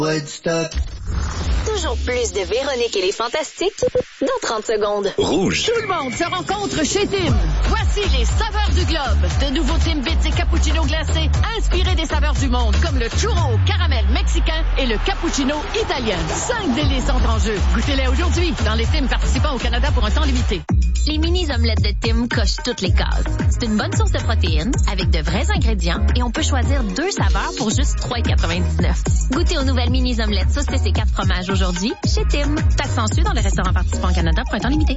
Woodstock. Toujours plus de Véronique et les Fantastiques dans 30 secondes. Rouge. Tout le monde se rencontre chez Tim. Voici les saveurs du globe. De nouveaux Timbits et cappuccino glacés inspirés des saveurs du monde, comme le churro caramel mexicain et le cappuccino italien. 5 délices entrent en jeu. Goûtez-les aujourd'hui dans les Tim participants au Canada pour un temps limité. Les mini-omelettes de Tim cochent toutes les cases. C'est une bonne source de protéines, avec de vrais ingrédients, et on peut choisir 2 saveurs pour juste 3,99. Goûtez aux nouvelles mini-omelettes saucisses et 4 fromages aujourd'hui chez Tim. Taxe sensu dans les restaurants participants au Canada pour un temps limité.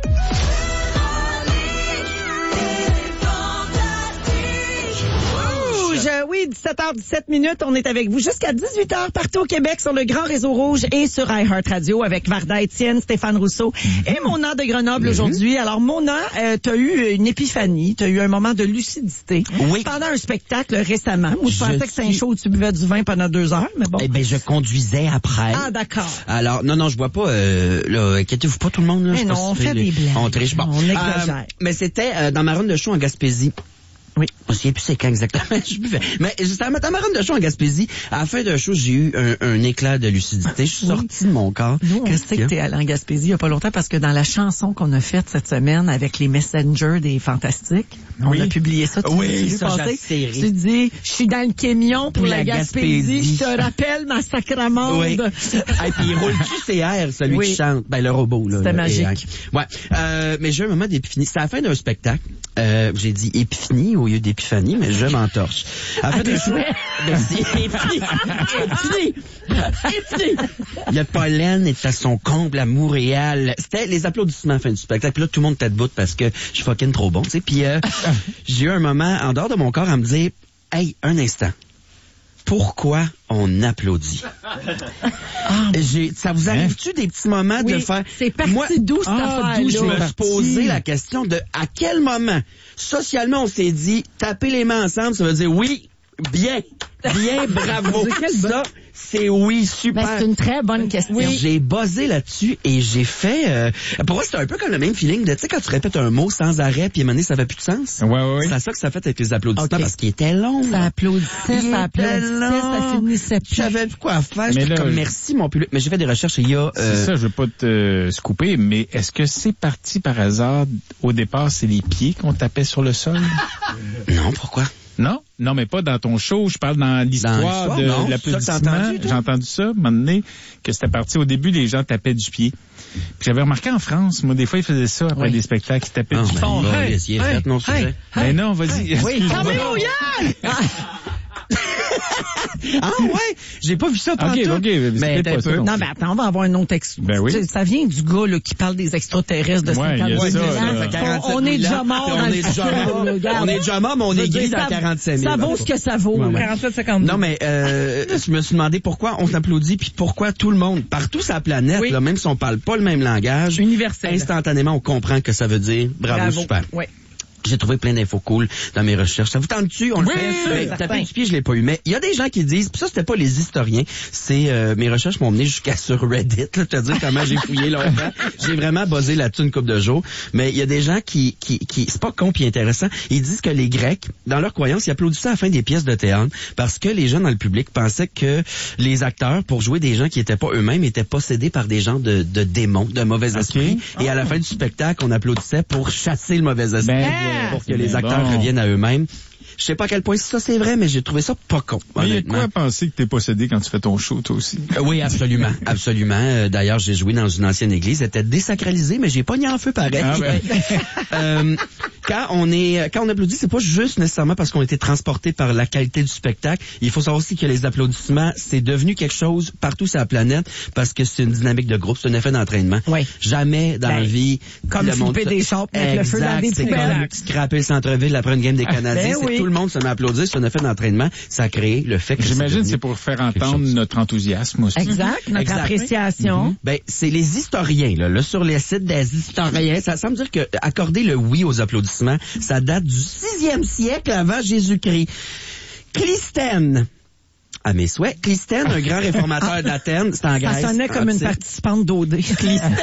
Oui, 17h17, on est avec vous jusqu'à 18h partout au Québec sur le grand réseau Rouge et sur iHeartRadio avec Varda Étienne, Stéphane Rousseau et Mona de Grenoble aujourd'hui. Alors Mona, t'as eu une épiphanie, t'as eu un moment de lucidité pendant un spectacle récemment. Moi, je pensais que c'était un show où tu buvais du vin pendant 2 heures, mais bon. Eh ben, je conduisais après. Ah, d'accord. Alors, non, je bois pas, là, inquiétez-vous pas tout le monde, là. Mais non, on fait des blagues. On triche, bon. On exagère. Mais c'était dans ma run de show en Gaspésie. Oui. Je me souviens plus c'est quand exactement. Mais c'était dans ma run de show en Gaspésie. À la fin d'un show, j'ai eu un éclat de lucidité. Je suis sorti de mon corps. Nous, on sait que t'es allé en Gaspésie il y a pas longtemps parce que dans la chanson qu'on a faite cette semaine avec les Messengers des Fantastiques, on a publié ça. Oui, ça, j'ai tu dis, je suis dans le camion pour la Gaspésie. Je te rappelle ma sacramande. Oui. Et puis il roule QCR, celui qui chante. Ben, le robot, là. C'était magique. Ouais. Mais j'ai eu un moment d'épiphanie. C'était à la fin d'un spectacle. J'ai dit épiphanie au lieu d'épiphanie, mais je m'entorche. À la fin d'un show. Merci. Épiphanie. Le pollen est à son comble à Montréal. C'était les applaudissements à la fin du spectacle. Puis là, tout le monde était debout parce que je suis fucking trop bon, tu sais. Puis j'ai eu un moment en dehors de mon corps à me dire, hey, un instant. Pourquoi on applaudit? Ça vous arrive-tu des petits moments de faire... C'est parti d'où cette affaire-là? D'où je me suis posé la question de à quel moment, socialement, on s'est dit, taper les mains ensemble, ça veut dire oui, bien, bravo. Ça, c'est oui, super. Ben, c'est une très bonne question. Oui. J'ai buzzé là-dessus et j'ai fait... pour moi, c'était un peu comme le même feeling de, tu sais, quand tu répètes un mot sans arrêt puis à un moment donné, ça fait plus de sens. Ouais. C'est ça que ça fait avec les applaudissements parce qu'il était long. Ça applaudissait, ça finissait plus. J'avais plus quoi faire. J'étais comme merci, mon public. Mais j'ai fait des recherches et il y a... C'est ça, je veux pas te scooper, mais est-ce que c'est parti par hasard, au départ, c'est les pieds qu'on tapait sur le sol? Non, pourquoi? Non, mais pas dans ton show. Je parle dans l'histoire de l'applaudissement. J'ai entendu ça, à un moment donné, que c'était parti au début, les gens tapaient du pied. Puis j'avais remarqué en France, moi, des fois, ils faisaient ça après des spectacles, ils tapaient du pied. Mais non, vas-y. Oui, Ah ouais, j'ai pas vu ça tantôt. OK, mais pas ça. Non, mais attends, on va avoir un autre texte. Ben oui. Ça vient du gars là, qui parle des extraterrestres de 50 000 ans. On est déjà mort dans le film. On est déjà mort, mais on est gris dans 47 000. Ça vaut ce que ça vaut. 47-52. Non, mais je me suis demandé pourquoi on s'applaudit puis pourquoi tout le monde, partout sur la planète, là, même si on parle pas le même langage, universel, instantanément, on comprend que ça veut dire bravo. Super. Oui. J'ai trouvé plein d'infos cool dans mes recherches. Ça vous tente-tu? On le fait? Taper du pied, je l'ai pas eu. Mais il y a des gens qui disent, pis ça, c'était pas les historiens, c'est mes recherches m'ont mené jusqu'à sur Reddit, là, te dire comment j'ai fouillé longtemps. J'ai vraiment buzzé là-dessus une couple de jours. Mais il y a des gens qui c'est pas con pis intéressant, ils disent que les Grecs, dans leur croyance, ils applaudissaient à la fin des pièces de théâtre parce que les gens dans le public pensaient que les acteurs, pour jouer des gens qui étaient pas eux-mêmes, étaient possédés par des gens de démons, de mauvais esprits. Et à la fin du spectacle, on applaudissait pour chasser le mauvais esprit. Pour que les acteurs reviennent à eux-mêmes. Je sais pas à quel point ça c'est vrai, mais j'ai trouvé ça pas con. Mais il y a quoi à penser que t'es possédé quand tu fais ton show, toi aussi? Oui, absolument. Absolument. D'ailleurs, j'ai joué dans une ancienne église. Elle était désacralisée, mais j'ai pogné en feu pareil. Quand on applaudit, c'est pas juste nécessairement parce qu'on a été transporté par la qualité du spectacle. Il faut savoir aussi que les applaudissements, c'est devenu quelque chose partout sur la planète parce que c'est une dynamique de groupe, c'est un effet d'entraînement. Oui. Jamais dans la vie... Comme flipper des chars, mettre le feu dans des poubelles. C'est comme scraper le centre-ville après une game des Canadiens. Tout le monde se met à applaudir, c'est un effet d'entraînement. Ça a créé le fait que... J'imagine c'est pour faire entendre notre enthousiasme aussi. Exact, notre appréciation. Ben, c'est les historiens, là, sur les sites des historiens. Ça semble dire que accorder le oui aux applaudissements, ça date du 6e siècle avant Jésus-Christ. Clisthène à mes souhaits. Clystène, un grand réformateur d'Athènes, c'est en Grèce. Ça sonnait comme une participante d'OD. Clystène.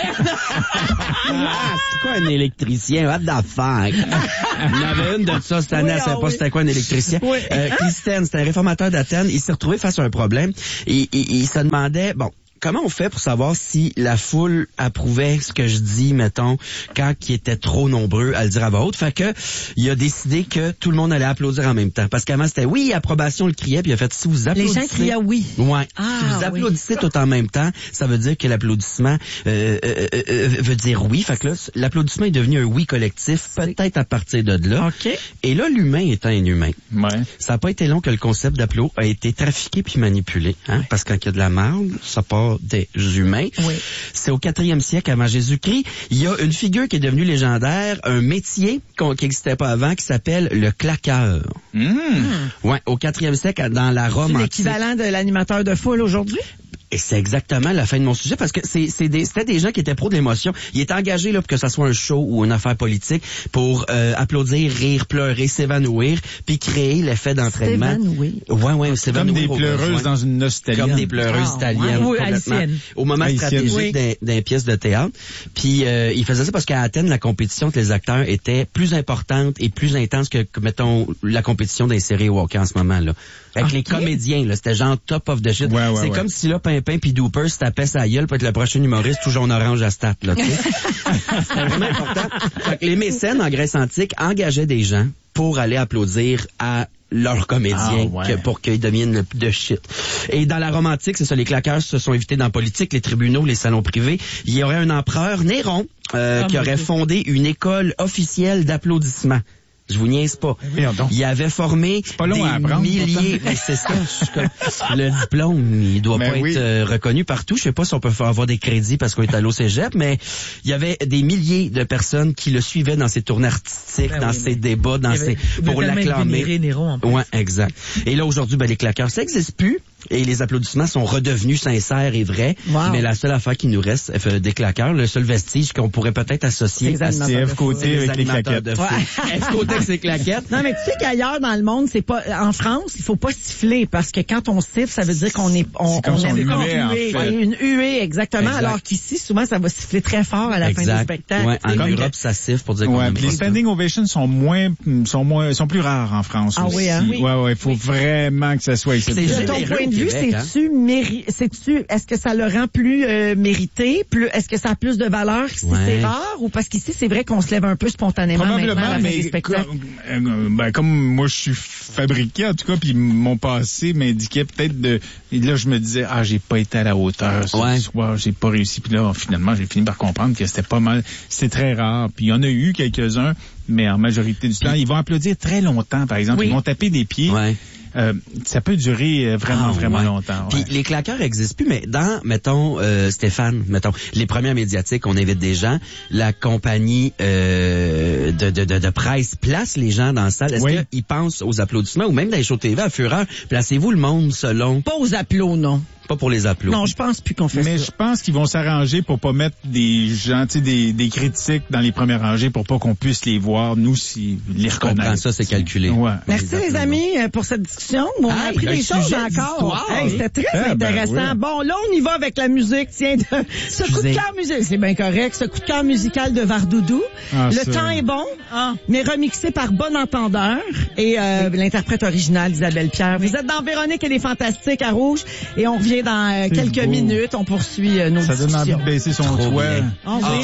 C'est quoi un électricien? What the fuck? Il y en avait une de ça cette année, elle savait pas c'était quoi un électricien. Oui. Clystène, c'est un réformateur d'Athènes. Il s'est retrouvé face à un problème. Il se demandait, comment on fait pour savoir si la foule approuvait ce que je dis, mettons, quand ils étaient trop nombreux à le dire à voix haute? Fait que, il a décidé que tout le monde allait applaudir en même temps. Parce qu'avant, c'était oui, approbation, le criait, puis il a fait, si vous applaudissez... Les gens criaient oui. Ouais. Si vous applaudissez tout en même temps, ça veut dire que l'applaudissement veut dire oui. Fait que là, l'applaudissement est devenu un oui collectif, peut-être à partir de là. OK. Et là, l'humain étant un humain. Ouais. Ça n'a pas été long que le concept d'applaud a été trafiqué puis manipulé. Hein? Parce que quand il y a de la merde, ça part des humains. Oui. C'est au 4e siècle avant Jésus-Christ. Il y a une figure qui est devenue légendaire, un métier qui n'existait pas avant, qui s'appelle le claqueur. Ouais, au 4e siècle, dans la Rome antique. L'équivalent de l'animateur de foule aujourd'hui? Et c'est exactement la fin de mon sujet, parce que c'était des gens qui étaient pros de l'émotion. Ils étaient engagés là pour que ça soit un show ou une affaire politique pour applaudir, rire, pleurer, s'évanouir, puis créer l'effet d'entraînement. S'évanouir. Ouais, s'évanouir. Comme des pleureuses dans une noce italienne. Comme des pleureuses italiennes. Oui, complètement. haïtiennes. Au moment stratégique d'un pièce de théâtre. Puis ils faisaient ça parce qu'à Athènes, la compétition entre les acteurs était plus importante et plus intense que mettons, la compétition des séries au hockey en ce moment, là. Avec les comédiens, là, c'était genre top of the shit. C'est comme si là, Pimpin puis Dooper se tapaient sa gueule pour être le prochain humoriste tout jaune-orange à stat, là, tu sais. C'était vraiment important. Fait que les mécènes en Grèce antique engageaient des gens pour aller applaudir à leurs comédiens pour qu'ils deviennent de shit. Et dans la Rome antique, c'est ça, les claqueurs se sont évités dans la politique, les tribunaux, les salons privés. Il y aurait un empereur, Néron, qui aurait fondé une école officielle d'applaudissements. Je vous niaise pas. Il avait formé des milliers. C'est ça. Le diplôme, il doit pas être reconnu partout. Je sais pas si on peut avoir des crédits parce qu'on est allé au cégep, mais il y avait des milliers de personnes qui le suivaient dans ses tournées artistiques, dans ses débats, pour l'acclamer. Ouais, exact. Et là, aujourd'hui, les claqueurs, ça n'existe plus. Et les applaudissements sont redevenus sincères et vrais. Wow. Mais la seule affaire qui nous reste, des claqueurs, le seul vestige qu'on pourrait peut-être associer à F Côté avec les claquettes. F Côté avec ses claquettes. Non, mais tu sais qu'ailleurs dans le monde, c'est pas, en France, il faut pas siffler parce que quand on siffle, ça veut dire qu'on est, une huée, exactement. Exact. Alors qu'ici, souvent, ça va siffler très fort à la fin du spectacle. Ouais, en Europe, ça siffle pour dire qu'on est les standing ovations sont plus rares en France aussi. Oui, hein? Ouais, faut vraiment que ça soit exceptionnel. Est-ce que ça le rend plus mérité? Est-ce que ça a plus de valeur si c'est rare? Ou parce qu'ici, c'est vrai qu'on se lève un peu spontanément maintenant à la fin des spectacles? Comme moi, je suis fabriqué, en tout cas, puis mon passé m'indiquait peut-être et là, je me disais, j'ai pas été à la hauteur ce soir, j'ai pas réussi. Puis là, finalement, j'ai fini par comprendre que c'était pas mal. C'est très rare. Puis il y en a eu quelques-uns, mais en majorité du temps, ils vont applaudir très longtemps, par exemple. Ils vont taper des pieds. Ouais. Ça peut durer vraiment longtemps. Puis les claqueurs existent plus, mais mettons, Stéphane, les premiers médiatiques, on invite des gens, la compagnie de presse place les gens dans la salle. Est-ce qu'ils pensent aux applaudissements ou même dans les shows TV à Fureur? Placez-vous le monde selon... Pas aux applaudissements, non. Pas pour les applaudissements. Non, je pense plus qu'on fait ça. Mais je pense qu'ils vont s'arranger pour pas mettre des gens, des critiques dans les premières rangées pour pas qu'on puisse les voir, nous, les reconnaître. Je comprends ça, c'est calculé. Ouais. Merci les amis pour cette discussion. On a appris des choses encore. C'était très intéressant. Bon, là, on y va avec la musique. Tiens, ce coup de cœur musical, c'est bien correct. Ce coup de cœur musical de Vardoudou. Le temps est bon, mais remixé par Bon Entendeur et l'interprète original d'Isabelle Pierre. Vous êtes dans Véronique et les Fantastiques à Rouge et on revient dans quelques minutes. On poursuit nos discussions. Ça donne envie de baisser son toit.